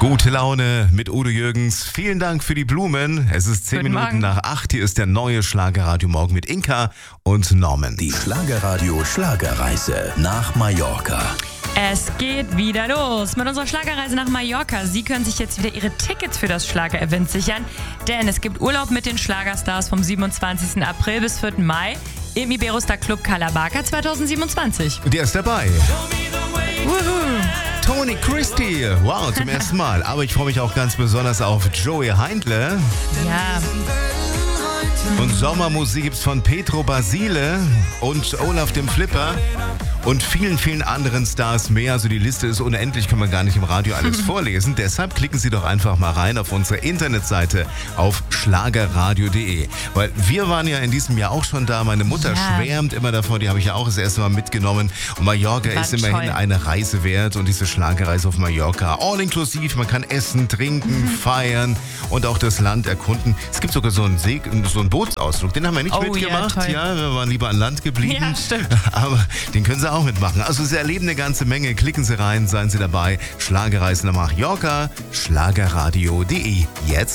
Gute Laune mit Udo Jürgens. Vielen Dank für die Blumen. Es ist 10 Guten Minuten Morgen. nach 8. Hier ist der neue Schlagerradio Morgen mit Inka und Norman. Die Schlagerradio Schlagerreise nach Mallorca. Es geht wieder los mit unserer Schlagerreise nach Mallorca. Sie können sich jetzt wieder Ihre Tickets für das Schlager-Event sichern, denn es gibt Urlaub mit den Schlagerstars vom 27. April bis 4. Mai im Iberostar Club Calabaca 2027. Der ist dabei. Wuhu. Tony Christie. Wow, zum ersten Mal. Aber ich freue mich auch ganz besonders auf Joey Heindle. Ja, Und Sommermusik gibt's von Petro Basile und Olaf dem Flipper und vielen, vielen anderen Stars mehr. Also die Liste ist unendlich, kann man gar nicht im Radio alles vorlesen. Deshalb klicken Sie doch einfach mal rein auf unsere Internetseite auf schlagerradio.de. Weil wir waren ja in diesem Jahr auch schon da. Meine Mutter schwärmt immer davon, die habe ich ja auch das erste Mal mitgenommen. Und Mallorca War ist immerhin toll. eine Reise wert und diese Schlagerreise auf Mallorca, all inklusiv, man kann essen, trinken, feiern und auch das Land erkunden. Es gibt sogar so einen Bootsausflug, den haben wir nicht Oh, mitgemacht. ja, toll. Ja, wir waren lieber an Land geblieben. Ja, stimmt. Aber den können Sie auch mitmachen. Also Sie erleben eine ganze Menge. Klicken Sie rein, seien Sie dabei. Schlagerreise nach Mallorca, schlagerradio.de. Jetzt